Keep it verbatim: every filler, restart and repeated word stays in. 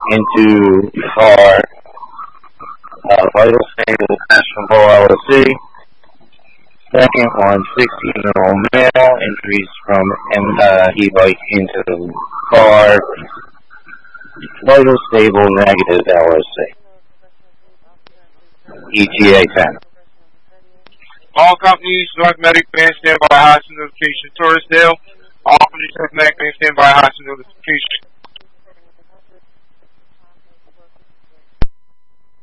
into car. Uh, vital stable questionable L O C. Second one, sixteen-year-old male, injuries from uh, e-bike into the car. Vital stable negative L O C. E T A ten. All companies, North Medic Band, stand by hostage notification. Torresdale. All companies, North Medic Band, stand by hostage notification.